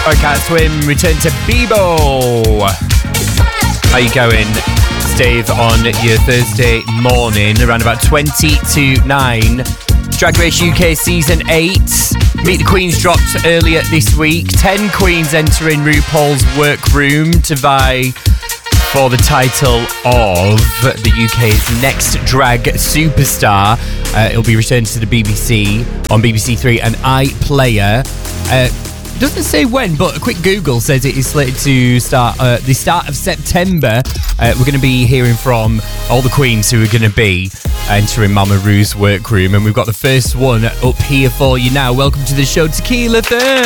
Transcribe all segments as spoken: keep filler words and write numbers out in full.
I Can't Swim, return to Bebo. How you going? It's Dave on your Thursday morning, around about twenty to nine. Drag Race U K Season eight. Meet the Queens dropped earlier this week. Ten queens entering RuPaul's workroom to vie for the title of the U K's next drag superstar. Uh, it'll be returned to the B B C on B B C Three and iPlayer. Uh, doesn't say when, but a quick Google says it is slated to start uh, the start of September. Uh, we're going to be hearing from all the queens who are going to be entering Mama Ru's workroom, and we've got the first one up here for you now. Welcome to the show, Tequila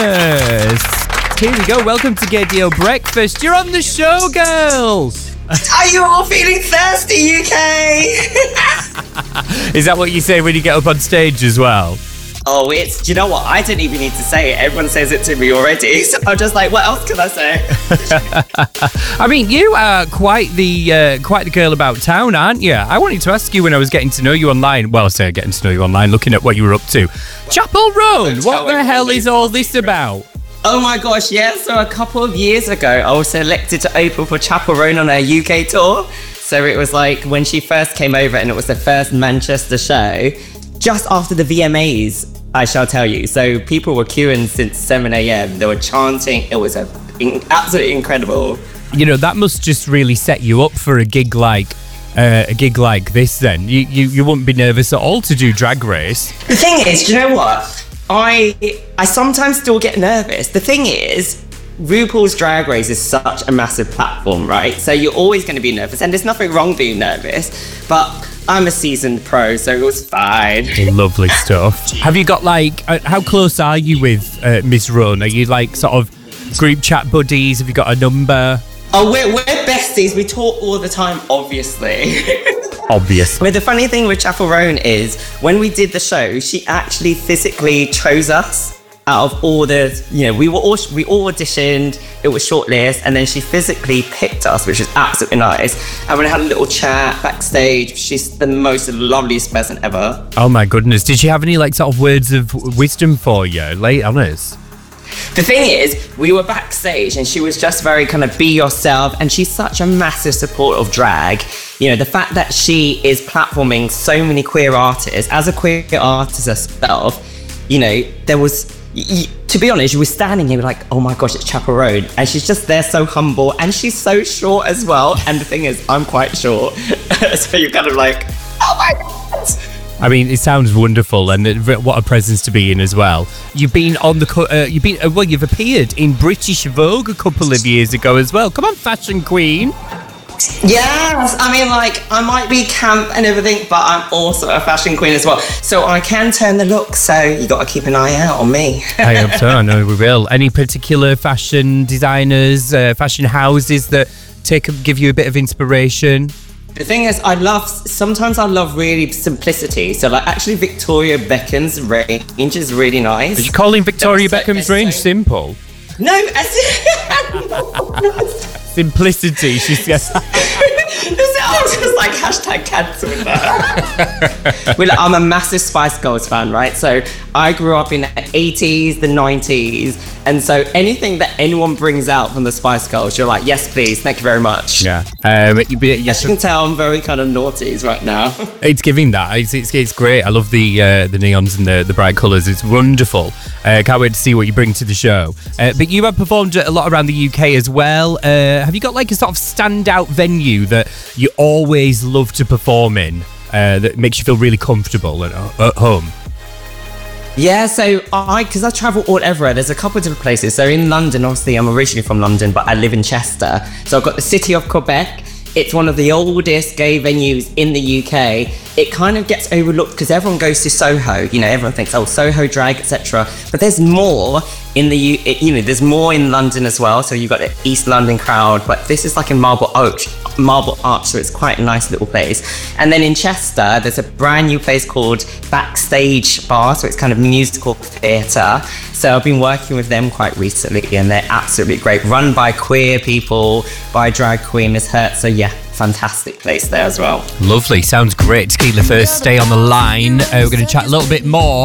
Thirst. Here we go. Welcome to Gaydio Breakfast. You're on the show, girls. Are you all feeling thirsty, U K? Is that what you say when you get up on stage as well? Oh, it's, do you know what? I didn't even need to say it. Everyone says it to me already. So I'm just like, what else can I say? I mean, you are quite the uh, quite the girl about town, aren't you? I wanted to ask you when I was getting to know you online. Well, I say getting to know you online, looking at what you were up to. Chapel Roan, what the hell is all this about? Oh my gosh, yeah. So a couple of years ago, I was selected to open for Chapel Roan on her U K tour. So it was like when she first came over, and it was the first Manchester show, just after the V M As. I shall tell you. So people were queuing since seven a.m. They were chanting. It was a, in, absolutely incredible. You know, that must just really set you up for a gig like uh, a gig like this then. You, you you wouldn't be nervous at all to do Drag Race. The thing is, do you know what? I I sometimes still get nervous. The thing is, RuPaul's Drag Race is such a massive platform, right? So you're always going to be nervous, and there's nothing wrong being nervous. But I'm a seasoned pro, so it was fine. Lovely stuff. Have you got like, uh, how close are you with uh, Miss Run? Are you like sort of group chat buddies? Have you got a number? Oh, we're, we're besties. We talk all the time, obviously. Obvious. But the funny thing with Chapel Roan is, when we did the show, she actually physically chose us out of all the, you know, we were all, we all auditioned, it was shortlist, and then she physically picked us, which was absolutely nice. And we had a little chat backstage. She's the most loveliest person ever. Oh my goodness. Did she have any like sort of words of wisdom for you late on us? The thing is, we were backstage and she was just very kind of be yourself, and she's such a massive supporter of drag. You know, the fact that she is platforming so many queer artists, as a queer artist herself, you know, there was, to be honest, you were standing here like, oh my gosh, it's Chapel Roan, and she's just there so humble, and she's so short as well. And the thing is, I'm quite short, so you're kind of like, oh my god. I mean, it sounds wonderful, and what a presence to be in as well. You've been on the, uh, you've been, uh, well, you've appeared in British Vogue a couple of years ago as well. Come on, fashion queen. Yes, I mean, like, I might be camp and everything, but I'm also a fashion queen as well. So I can turn the look, so you got to keep an eye out on me. I hope so, I know we will. Any particular fashion designers, uh, fashion houses that take give you a bit of inspiration? The thing is, I love, sometimes I love really simplicity. So, like, actually, Victoria Beckham's range is really nice. Are you calling Victoria so, Beckham's range so... simple? No, as no, simplicity, she says. I was just like, hashtag cancel that. Well, I'm a massive Spice Girls fan, right? So I grew up in the eighties, the nineties, and so anything that anyone brings out from the Spice Girls, you're like, yes, please, thank you very much. Yeah. Um, you, you, As you can tell, I'm very kind of naughties right now. It's giving that. It's, it's, it's great. I love the uh, the neons and the, the bright colours. It's wonderful. Uh, can't wait to see what you bring to the show. Uh, but you have performed a lot around the U K as well. Uh, have you got like a sort of standout venue that you always love to perform in, uh, that makes you feel really comfortable at, at home? Yeah, so I, because I travel all everywhere, there's a couple of different places. So in London, obviously I'm originally from London, but I live in Chester. So I've got the city of Quebec. It's one of the oldest gay venues in the U K. It kind of gets overlooked because everyone goes to Soho. You know, everyone thinks, oh, Soho drag, et cetera. But there's more in the, U- you know, there's more in London as well. So you've got the East London crowd, but this is like in Marble Arch, Marble Arch, so it's quite a nice little place. And then in Chester, there's a brand new place called Backstage Bar, so it's kind of musical theatre. So I've been working with them quite recently, and they're absolutely great. Run by queer people, by drag queen Miss Hurt. So yeah, fantastic place there as well. Lovely, sounds great. Tequila First, stay on the line. Uh, we're going to chat a little bit more